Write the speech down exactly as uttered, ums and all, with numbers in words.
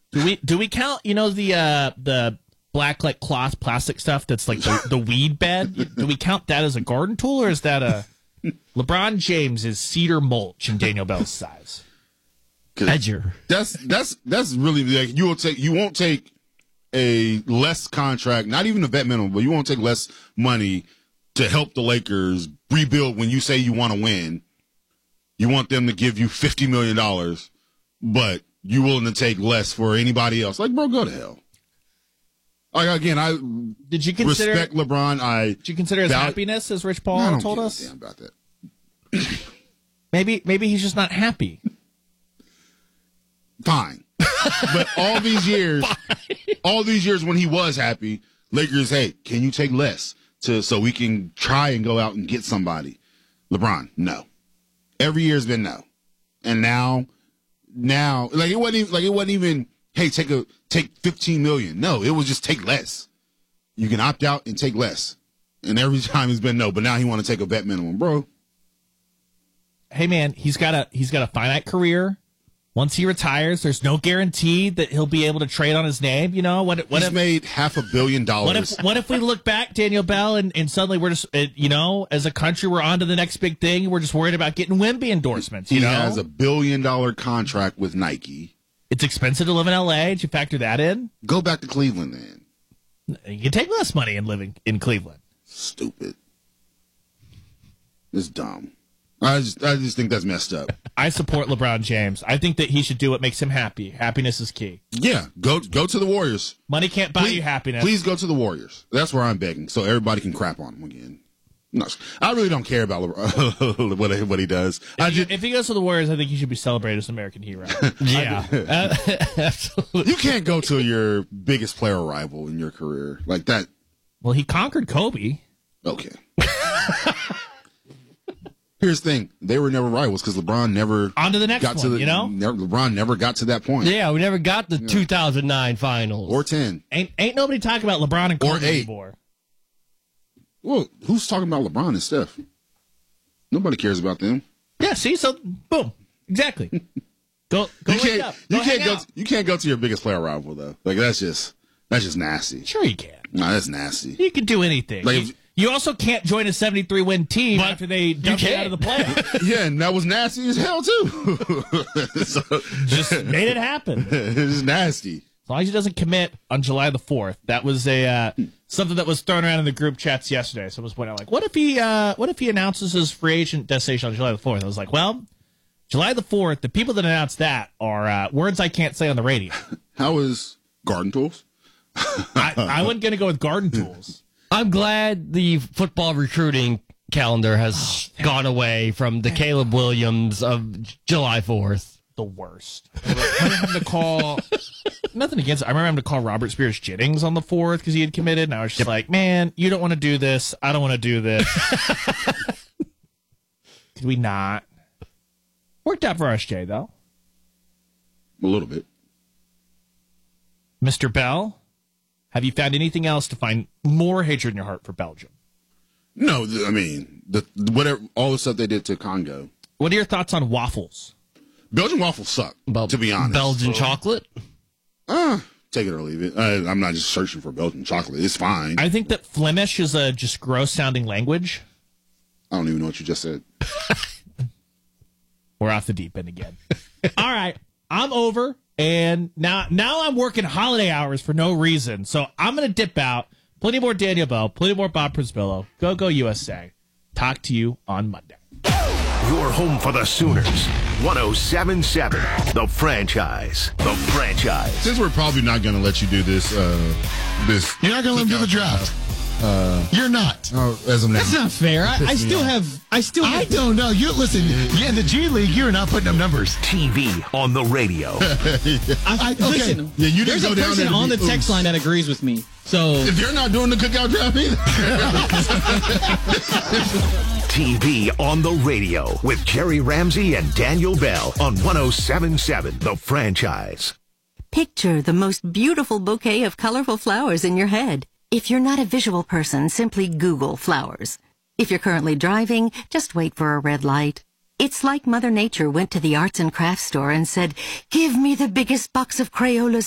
Do we do we count, you know, the uh, the black like cloth plastic stuff that's like the, the weed bed? Do we count that as a garden tool, or is that a LeBron James is cedar mulch in Daniel Bell's size? Edger. That's that's that's really like you will take you won't take a less contract, not even a vet minimum, but you won't take less money to help the Lakers rebuild when you say you want to win. You want them to give you fifty million dollars, but you're willing to take less for anybody else. Like, bro, go to hell. Like, again, I did you consider, respect LeBron. I did you consider his doubt, happiness, as Rich Paul I don't told give a us? damn about that. maybe maybe he's just not happy. Fine. But all these years, all these years when he was happy, Lakers, hey, can you take less to so we can try and go out and get somebody? LeBron, no. Every year's been no. And now, now, like it wasn't even, like it wasn't even, hey, take a take fifteen million. No, it was just take less. You can opt out and take less. And every time it's been no, but now he want to take a vet minimum, bro. Hey man, he's got a he's got a finite career. Once he retires, there's no guarantee that he'll be able to trade on his name. You know, what, what He's if made half a billion dollars. What if what if we look back, Daniel Bell, and, and suddenly we're just, uh, you know, as a country, we're on to the next big thing. We're just worried about getting Wemby endorsements. You he know? has a billion dollar contract with Nike. It's expensive to live in L A. Did you factor that in? Go back to Cleveland, then. You can take less money in living in Cleveland. Stupid. It's dumb. I just, I just think that's messed up. I support LeBron James. I think that he should do what makes him happy. Happiness is key. Yeah, go go to the Warriors. Money can't buy please, you happiness. Please go to the Warriors. That's where I'm begging, so everybody can crap on him again. No, I really don't care about LeBron, what what he does. If, I he, just, if he goes to the Warriors, I think he should be celebrated as an American hero. Yeah, uh, absolutely. You can't go to your biggest player rival in your career like that. Well, he conquered Kobe. Okay. Here's the thing: they were never rivals because LeBron never on to the next got one. to the, you know, never, LeBron never got to that point. Yeah, we never got the yeah. two thousand nine finals or ten. Ain't ain't nobody talking about LeBron and Kobe or eight. anymore. Well, who's talking about LeBron and Steph? Nobody cares about them. Yeah, see, so boom, exactly. Go, go you can't, up. Go you can't go. out. You can't go to your biggest player rival though. Like that's just that's just nasty. Sure, you can. No, that's nasty. You can do anything. Like you, if, you also can't join a seventy-three win team but after they dumped you out of the playoffs. Yeah, and that was nasty as hell too. So, just made it happen. It's nasty. As long as he doesn't commit on July the fourth. That was a uh, something that was thrown around in the group chats yesterday. Someone was pointing out, like, what if he uh, what if he announces his free agent destination on July the fourth? I was like, well, July the fourth, the people that announced that are uh, words I can't say on the radio. How is Garden Tools? I, I wasn't going to go with Garden Tools. I'm glad the football recruiting calendar has oh, gone away from the Caleb Williams of July fourth. The worst. I remember having to call, nothing against it. I remember having to call Robert Spears Jennings on the fourth because he had committed, and I was just yep. like, man, you don't want to do this. I don't want to do this. Could we not? Worked out for S J, though. A little bit. Mister Bell, have you found anything else to find more hatred in your heart for Belgium? No, I mean, the whatever all the stuff they did to Congo. What are your thoughts on waffles? Belgian waffles suck, Bel- to be honest. Belgian so, chocolate? Uh, take it or leave it. I, I'm not just searching for Belgian chocolate. It's fine. I think that Flemish is a just gross-sounding language. I don't even know what you just said. We're off the deep end again. All right, I'm over, and now now I'm working holiday hours for no reason, so I'm going to dip out. Plenty more Daniel Bell, plenty more Bob Przybylo. Go, go, U S A. Talk to you on Monday. Your home for the Sooners. one oh seven point seven, The Franchise. The Franchise. Since we're probably not going to let you do this, uh, this. You're not going to let him do the draft. Uh, You're not. Uh, as of now. That's not fair. I, I still have. I still. I have, don't know. You listen. Yeah, in the G League, you're not putting up numbers. T V on the radio. I, I, okay. Listen. Yeah, you there's go a down person there on be, the text oops. line that agrees with me. So if they're not doing the cookout draft either. T V on the radio with Jerry Ramsey and Daniel Bell on one oh seven point seven The Franchise. Picture the most beautiful bouquet of colorful flowers in your head. If you're not a visual person, simply Google flowers. If you're currently driving, just wait for a red light. It's like Mother Nature went to the arts and crafts store and said, "Give me the biggest box of Crayolas